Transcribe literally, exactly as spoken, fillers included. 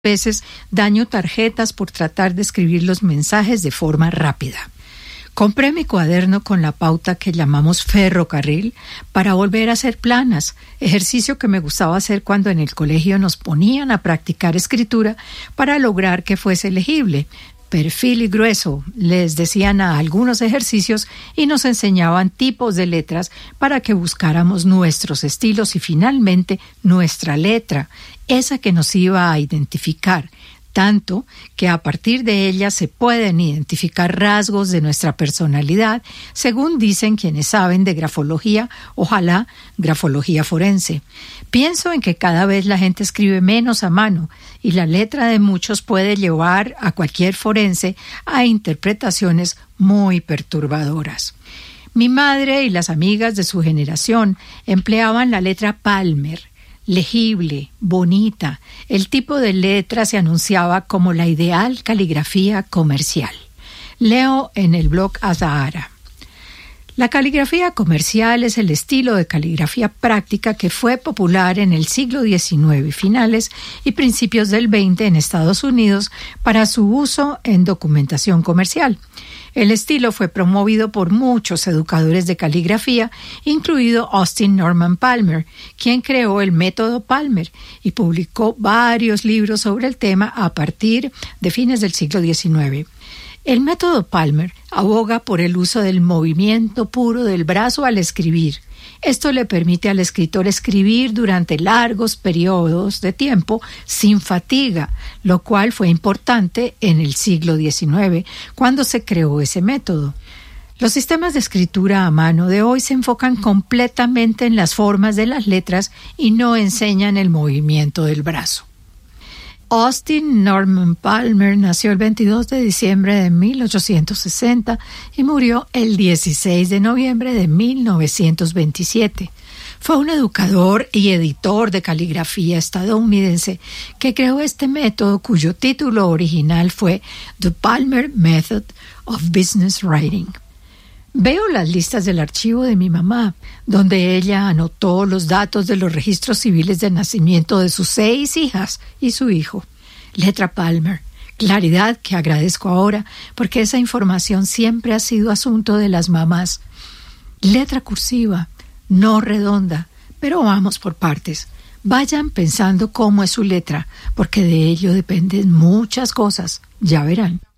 veces daño tarjetas por tratar de escribir los mensajes de forma rápida. Compré mi cuaderno con la pauta que llamamos ferrocarril para volver a hacer planas, ejercicio que me gustaba hacer cuando en el colegio nos ponían a practicar escritura para lograr que fuese legible. Perfil y grueso, les decían a algunos ejercicios y nos enseñaban tipos de letras para que buscáramos nuestros estilos y finalmente nuestra letra, esa que nos iba a identificar, tanto que a partir de ella se pueden identificar rasgos de nuestra personalidad, según dicen quienes saben de grafología, ojalá grafología forense. Pienso en que cada vez la gente escribe menos a mano y la letra de muchos puede llevar a cualquier forense a interpretaciones muy perturbadoras. Mi madre y las amigas de su generación empleaban la letra Palmer, legible, bonita. El tipo de letra se anunciaba como la ideal caligrafía comercial. Leo en el blog Azahara. La caligrafía comercial es el estilo de caligrafía práctica que fue popular en el siglo diecinueve, finales y principios del veinte en Estados Unidos para su uso en documentación comercial. El estilo fue promovido por muchos educadores de caligrafía, incluido Austin Norman Palmer, quien creó el método Palmer y publicó varios libros sobre el tema a partir de fines del siglo diecinueve. El método Palmer aboga por el uso del movimiento puro del brazo al escribir. Esto le permite al escritor escribir durante largos periodos de tiempo sin fatiga, lo cual fue importante en el siglo diecinueve, cuando se creó ese método. Los sistemas de escritura a mano de hoy se enfocan completamente en las formas de las letras y no enseñan el movimiento del brazo. Austin Norman Palmer nació el veintidós de diciembre de mil ochocientos sesenta y murió el dieciséis de noviembre de mil novecientos veintisiete. Fue un educador y editor de caligrafía estadounidense que creó este método cuyo título original fue The Palmer Method of Business Writing. Veo las listas del archivo de mi mamá, donde ella anotó los datos de los registros civiles de nacimiento de sus seis hijas y su hijo. Letra Palmer, claridad que agradezco ahora porque esa información siempre ha sido asunto de las mamás. Letra cursiva, no redonda, pero vamos por partes. Vayan pensando cómo es su letra, porque de ello dependen muchas cosas, ya verán.